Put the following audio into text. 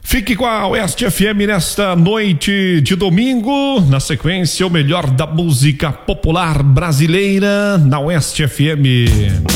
Fique com a Oeste FM nesta noite de domingo. Na sequência, o melhor da música popular brasileira na Oeste FM.